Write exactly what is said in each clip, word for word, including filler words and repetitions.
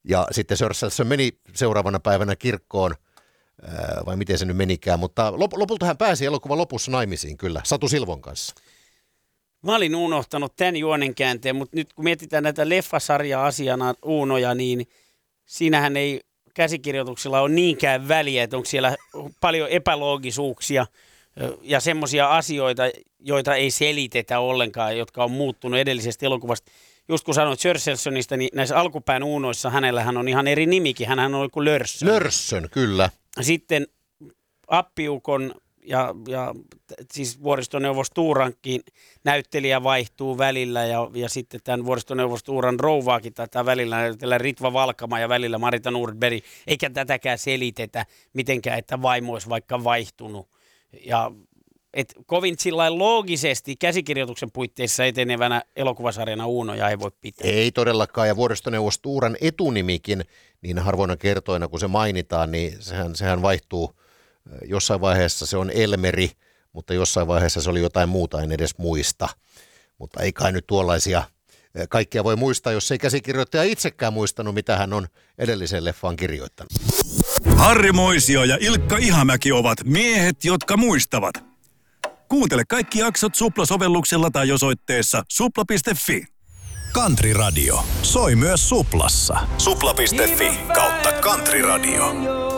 Ja sitten Sörsällsson meni seuraavana päivänä kirkkoon, vai miten se nyt menikään, mutta lop- lopulta hän pääsi elokuvan lopussa naimisiin kyllä, Satu Silvon kanssa. Mä olin unohtanut tämän juonenkäänteen, mutta nyt kun mietitään näitä leffasarja-asiana Uunoja, niin siinähän ei käsikirjoituksella ole niinkään väliä, että onko siellä paljon epäloogisuuksia ja semmoisia asioita, joita ei selitetä ollenkaan, jotka on muuttunut edellisestä elokuvasta. Just kun sanoit Sörsällssonista, niin näissä alkupään Uunoissa hänellähän on ihan eri nimikin, hänhän on kuin Lörssön. Lörssön, kyllä. Sitten Appiukon ja, ja siis Vuoristoneuvos Tuurankin näyttelijä vaihtuu välillä ja, ja sitten tämän Vuoristoneuvos Tuuran rouvaakin taitaa välillä näytellä Ritva Valkama ja välillä Marita Nordberg, eikä tätäkään selitetä mitenkään, että vaimo olisi vaikka vaihtunut. Ja et kovin sillain loogisesti käsikirjoituksen puitteissa etenevänä elokuvasarjana Uunoja ei voi pitää. Ei todellakaan, ja Vuoristoneuvos Tuuran etunimikin, niin harvoina kertoina kun se mainitaan, niin sehän, sehän vaihtuu. Jossain vaiheessa se on Elmeri, mutta jossain vaiheessa se oli jotain muuta, en edes muista. Mutta ei kai nyt tuollaisia kaikkia voi muistaa, jos ei käsikirjoittaja itsekään muistanut, mitä hän on edelliseen leffaan kirjoittanut. Harri Moisio ja Ilkka Ihamäki ovat miehet, jotka muistavat. Kuuntele kaikki jaksot Supla-sovelluksella tai osoitteessa supla piste fi. Country Radio soi myös Suplassa. supla piste fi kautta Country Radio.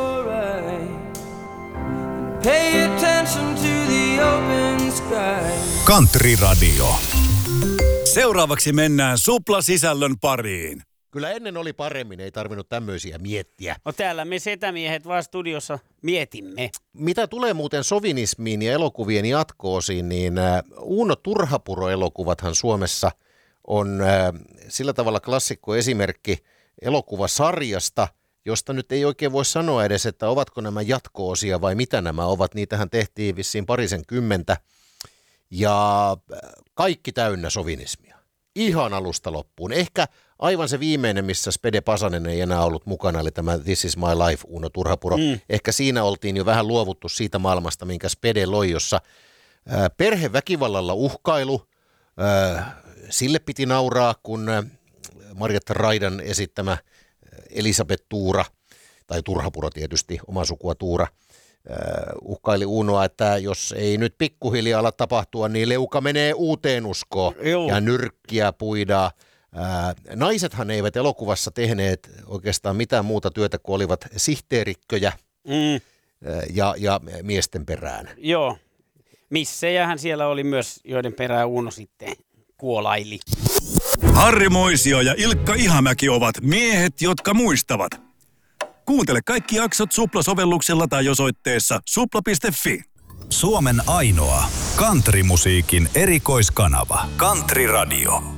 Pay attention to the open sky. Country Radio. Seuraavaksi mennään Supla-sisällön pariin. Kyllä ennen oli paremmin, ei tarvinnut tämmöisiä miettiä. No täällä me setämiehet vaan studiossa mietimme. Mitä tulee muuten sovinismiin ja elokuvien jatko-osiin, niin Uuno Turhapuro-elokuvathan Suomessa on sillä tavalla klassikko esimerkki elokuvasarjasta, josta nyt ei oikein voi sanoa edes, että ovatko nämä jatko-osia vai mitä nämä ovat. Niitähän tehtiin vissiin parisen kymmentä ja kaikki täynnä sovinismia. Ihan alusta loppuun. Ehkä aivan se viimeinen, missä Spede Pasanen ei enää ollut mukana, eli tämä This is my life, Uuno Turhapuro. Mm. Ehkä siinä oltiin jo vähän luovuttu siitä maailmasta, minkä Spede loi, jossa ää, perheväkivallalla uhkailu, ää, sille piti nauraa, kun ää, Marjatta Raidan esittämä Elisabeth Tuura, tai Turhapuro tietysti, oma sukua Tuura, Uh, uhkaili Uunoa, että jos ei nyt pikkuhiljaa ala tapahtua, niin leuka menee uuteen uskoon Joo. ja nyrkkiä puidaa. Uh, naisethan eivät elokuvassa tehneet oikeastaan mitään muuta työtä kuin olivat sihteerikköjä Mm. uh, ja, ja miesten perään. Joo. Missejähän siellä oli myös, joiden perään Uuno sitten kuolaili. Harri Moisio ja Ilkka Ihamäki ovat miehet, jotka muistavat. Kuuntele kaikki jaksot Supla-sovelluksella tai osoitteessa supla piste fi. Suomen ainoa countrymusiikin erikoiskanava. Country Radio.